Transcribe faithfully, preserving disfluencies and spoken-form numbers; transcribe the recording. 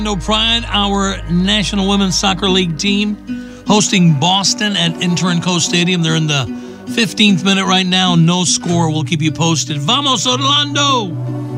No Pride, our National Women's Soccer League team, hosting Boston at Internco Stadium. They're in the fifteenth minute right now. No score. We'll keep you posted. Vamos, Orlando!